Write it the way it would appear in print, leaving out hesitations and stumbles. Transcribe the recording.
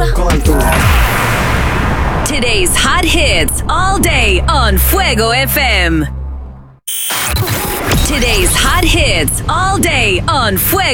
Today's hot hits all day on Fuego FM. Today's hot hits all day on Fuego.